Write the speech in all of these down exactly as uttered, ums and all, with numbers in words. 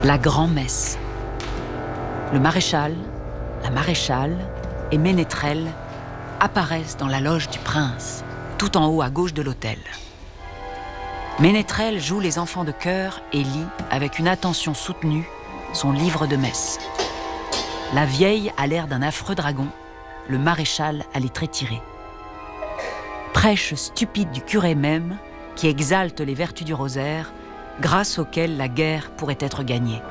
La grand-messe. Le maréchal, la maréchale et Ménétrel apparaissent dans la loge du prince, tout en haut à gauche de l'autel. Ménétrel joue les enfants de chœur et lit, avec une attention soutenue, son livre de messe. La vieille a l'air d'un affreux dragon, le maréchal a les traits tirés. Prêche stupide du curé même, qui exalte les vertus du rosaire, grâce auquel la guerre pourrait être gagnée.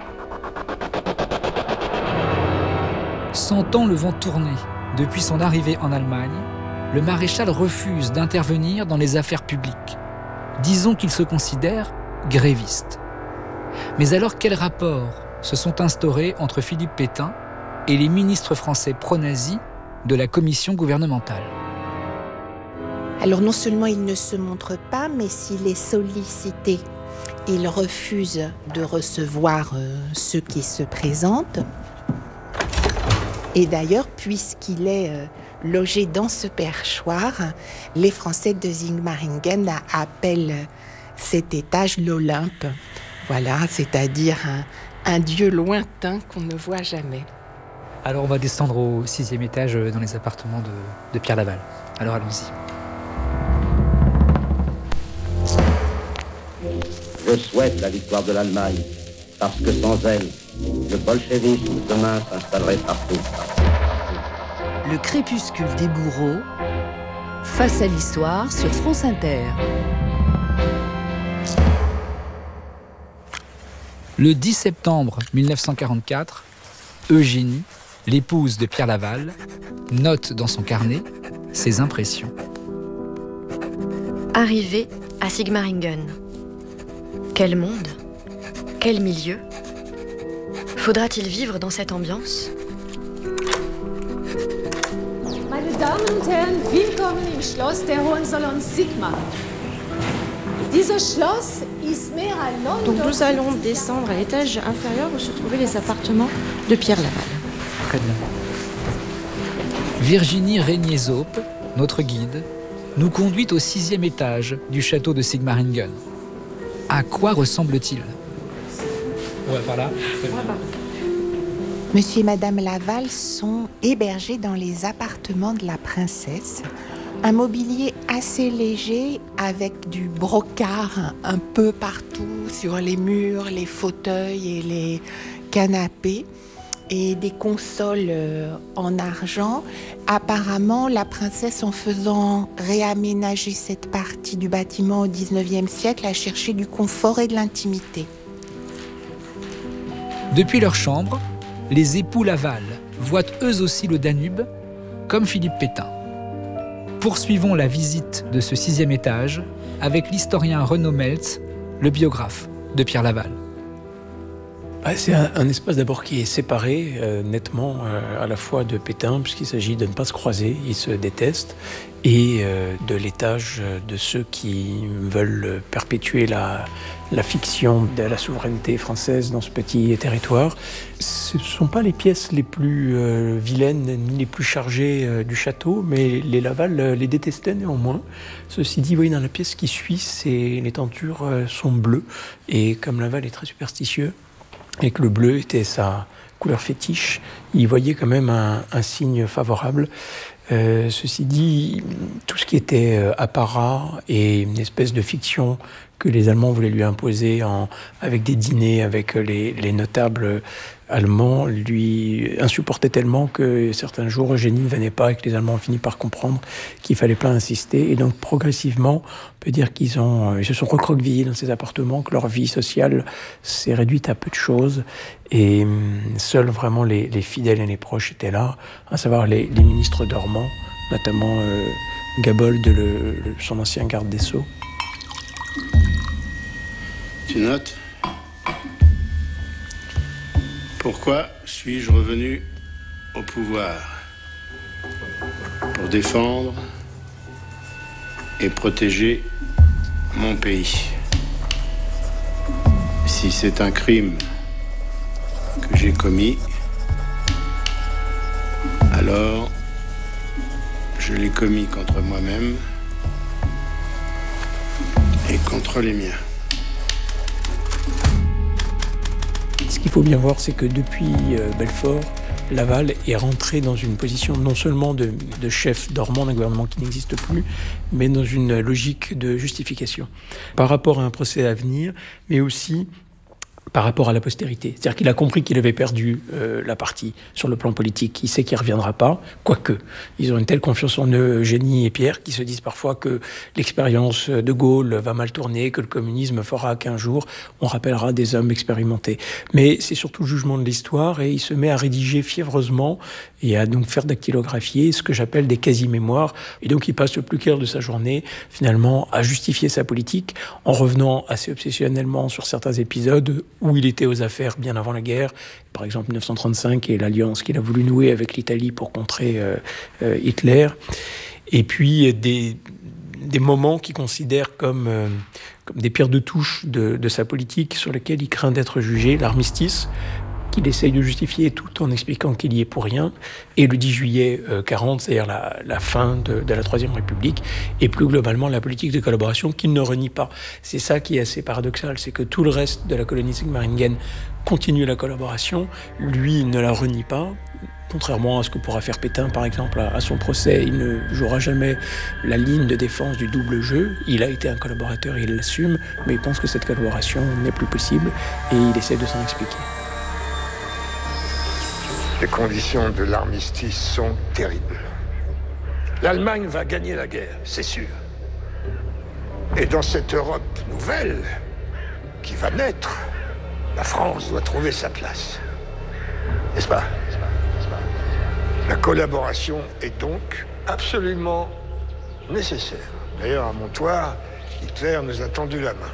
Sentant le vent tourner depuis son arrivée en Allemagne, le maréchal refuse d'intervenir dans les affaires publiques. Disons qu'il se considère gréviste. Mais alors quels rapports se sont instaurés entre Philippe Pétain et les ministres français pro-nazis de la commission gouvernementale? Alors non seulement il ne se montre pas, mais s'il est sollicité, il refuse de recevoir euh, ceux qui se présentent. Et d'ailleurs, puisqu'il est euh, logé dans ce perchoir, les Français de Sigmaringen appellent cet étage l'Olympe. Voilà, c'est-à-dire un, un dieu lointain qu'on ne voit jamais. Alors on va descendre au sixième étage dans les appartements de, de Pierre Laval. Alors allons-y. Je souhaite la victoire de l'Allemagne, parce que sans elle, le bolchevisme demain s'installerait partout. Le crépuscule des bourreaux, face à l'histoire sur France Inter. Le dix septembre mille neuf cent quarante-quatre, Eugénie, l'épouse de Pierre Laval, note dans son carnet ses impressions. Arrivée à Sigmaringen. Quel monde? Quel milieu? Faudra-t-il vivre dans cette ambiance? Meine Damen und Herren, willkommen im Schloss der Hohenzollern-Sigmar. Dieses Schloss ist mehr als Donc nous allons descendre à l'étage inférieur où se trouvaient les appartements de Pierre Laval. Très bien. Virginie Régnier-Zaupe, notre guide, nous conduit au sixième étage du château de Sigmaringen. À quoi ressemble-t-il? Ouais, par là. Monsieur et Madame Laval sont hébergés dans les appartements de la princesse. Un mobilier assez léger avec du brocart un peu partout sur les murs, les fauteuils et les canapés et des consoles en argent. Apparemment, la princesse, en faisant réaménager cette partie du bâtiment au dix-neuvième siècle, a cherché du confort et de l'intimité. Depuis leur chambre, les époux Laval voient eux aussi le Danube, comme Philippe Pétain. Poursuivons la visite de ce sixième étage avec l'historien Renaud Meltz, le biographe de Pierre Laval. Bah, c'est un, un espace d'abord qui est séparé euh, nettement euh, à la fois de Pétain, puisqu'il s'agit de ne pas se croiser, ils se détestent, et euh, de l'étage de ceux qui veulent perpétuer la, la fiction de la souveraineté française dans ce petit territoire. Ce ne sont pas les pièces les plus euh, vilaines ni les plus chargées euh, du château, mais les Laval euh, les détestaient néanmoins. Ceci dit, vous voyez, dans la pièce qui suit, c'est, les tentures euh, sont bleues, et comme Laval est très superstitieux, et que le bleu était sa couleur fétiche, il voyait quand même un, un signe favorable. Euh, ceci dit, tout ce qui était euh, apparat et une espèce de fiction que les Allemands voulaient lui imposer en, avec des dîners avec les, les notables allemands, lui insupportait tellement que certains jours, Eugénie ne venait pas et que les Allemands ont fini par comprendre qu'il fallait pas insister. Et donc, progressivement, on peut dire qu'ils ont, ils se sont recroquevillés dans ces appartements, que leur vie sociale s'est réduite à peu de choses. Et seuls vraiment les, les fidèles et les proches étaient là, à savoir les, les ministres dormants, notamment euh, Gabold, le, le, son ancien garde des Sceaux. Tu notes ? Pourquoi suis-je revenu au pouvoir? Pour défendre et protéger mon pays. Si c'est un crime que j'ai commis, alors je l'ai commis contre moi-même et contre les miens. Ce Ce qu'il faut bien voir, c'est que depuis euh, Belfort, Laval est rentré dans une position non seulement de, de chef dormant d'un gouvernement qui n'existe plus, mais dans une logique de justification par rapport à un procès à venir, mais aussi par rapport à la postérité. C'est-à-dire qu'il a compris qu'il avait perdu euh, la partie sur le plan politique. Il sait qu'il ne reviendra pas, quoique. Ils ont une telle confiance en eux, Eugénie et Pierre, qui se disent parfois que l'expérience de Gaulle va mal tourner, que le communisme fera qu'un jour, on rappellera des hommes expérimentés. Mais c'est surtout le jugement de l'histoire, et il se met à rédiger fiévreusement et à donc faire dactylographier ce que j'appelle des quasi-mémoires. Et donc il passe le plus clair de sa journée, finalement, à justifier sa politique, en revenant assez obsessionnellement sur certains épisodes où il était aux affaires bien avant la guerre, par exemple dix-neuf cent trente-cinq et l'alliance qu'il a voulu nouer avec l'Italie pour contrer euh, euh, Hitler, et puis des, des moments qu'il considère comme, euh, comme des pierres de touche de, de sa politique sur lesquelles il craint d'être jugé, l'armistice, qu'il essaye de justifier tout en expliquant qu'il y est pour rien, et le dix juillet quarante, c'est-à-dire la, la fin de, de la Troisième République, et plus globalement la politique de collaboration qu'il ne renie pas. C'est ça qui est assez paradoxal, c'est que tout le reste de la colonie Sigmaringen continue la collaboration, lui ne la renie pas, contrairement à ce que pourra faire Pétain, par exemple, à, à son procès. Il ne jouera jamais la ligne de défense du double jeu. Il a été un collaborateur, il l'assume, mais il pense que cette collaboration n'est plus possible, et il essaie de s'en expliquer. Les conditions de l'armistice sont terribles. L'Allemagne va gagner la guerre, c'est sûr. Et dans cette Europe nouvelle qui va naître, la France doit trouver sa place. N'est-ce pas ? La collaboration est donc absolument nécessaire. D'ailleurs, à Montoire, Hitler nous a tendu la main.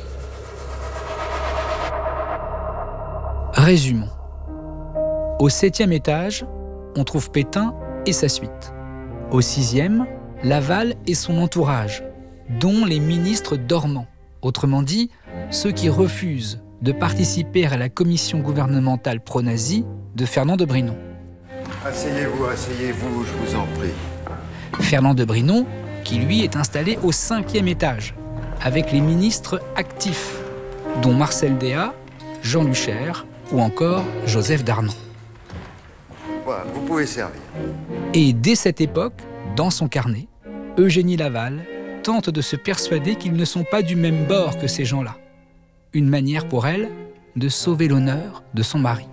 Résumons. Au septième étage, on trouve Pétain et sa suite. Au sixième, Laval et son entourage, dont les ministres dormants. Autrement dit, ceux qui refusent de participer à la commission gouvernementale pro-nazie de Fernand de Brinon. Asseyez-vous, asseyez-vous, je vous en prie. Fernand de Brinon, qui lui est installé au cinquième étage, avec les ministres actifs, dont Marcel Déat, Jean Lucher ou encore Joseph Darnan. Voilà, vous pouvez servir. Et dès cette époque, dans son carnet, Eugénie Laval tente de se persuader qu'ils ne sont pas du même bord que ces gens-là. Une manière pour elle de sauver l'honneur de son mari.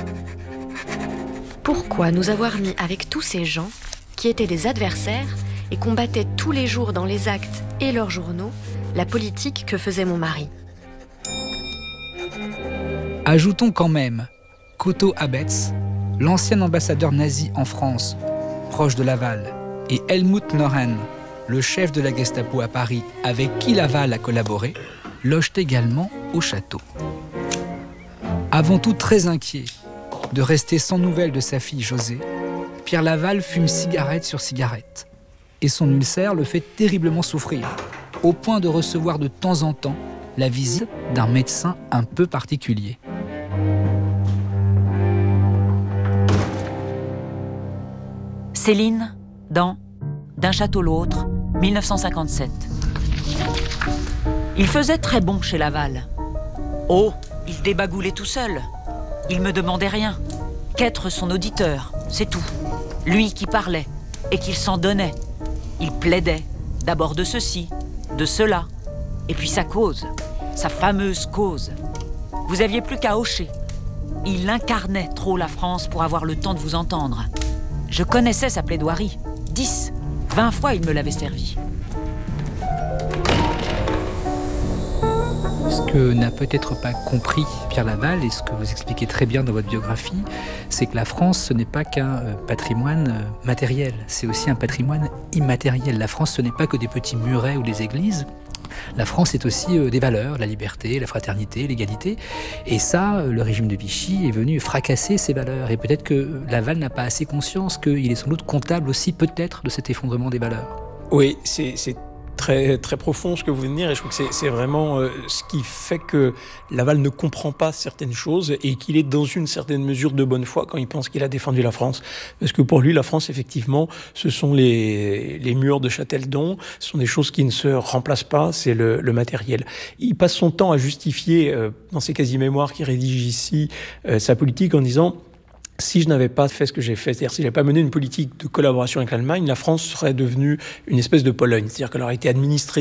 Pourquoi nous avoir mis avec tous ces gens qui étaient des adversaires et combattaient tous les jours dans les actes et leurs journaux la politique que faisait mon mari ? Ajoutons quand même qu'Otto Abetz, l'ancien ambassadeur nazi en France, proche de Laval, et Helmut Norén, le chef de la Gestapo à Paris, avec qui Laval a collaboré, logent également au château. Avant tout très inquiet de rester sans nouvelles de sa fille Josée, Pierre Laval fume cigarette sur cigarette. Et son ulcère le fait terriblement souffrir, au point de recevoir de temps en temps la visite d'un médecin un peu particulier. Céline, dans D'un château l'autre, dix-neuf cent cinquante-sept. Il faisait très bon chez Laval. Oh, il débagoulait tout seul. Il me demandait rien, qu'être son auditeur, c'est tout. Lui qui parlait, et qu'il s'en donnait. Il plaidait, d'abord de ceci, de cela, et puis sa cause, sa fameuse cause. Vous aviez plus qu'à hocher. Il incarnait trop la France pour avoir le temps de vous entendre. Je connaissais sa plaidoirie. Dix, vingt fois il me l'avait servi. Ce que n'a peut-être pas compris Pierre Laval, et ce que vous expliquez très bien dans votre biographie, c'est que la France, ce n'est pas qu'un patrimoine matériel, c'est aussi un patrimoine immatériel. La France, ce n'est pas que des petits murets ou des églises. La France est aussi des valeurs, la liberté, la fraternité, l'égalité. Et ça, le régime de Vichy est venu fracasser ces valeurs. Et peut-être que Laval n'a pas assez conscience qu'il est sans doute comptable aussi peut-être de cet effondrement des valeurs. Oui, c'est, c'est Très, très profond ce que vous venez de dire, et je trouve que c'est, c'est vraiment euh, ce qui fait que Laval ne comprend pas certaines choses et qu'il est dans une certaine mesure de bonne foi quand il pense qu'il a défendu la France. Parce que pour lui, la France, effectivement, ce sont les, les murs de Châteldon, ce sont des choses qui ne se remplacent pas, c'est le, le matériel. Il passe son temps à justifier, euh, dans ses quasi-mémoires qu'il rédige ici, euh, sa politique en disant... Si je n'avais pas fait ce que j'ai fait, c'est-à-dire si je n'avais pas mené une politique de collaboration avec l'Allemagne, la France serait devenue une espèce de Pologne. C'est-à-dire qu'elle aurait été administrée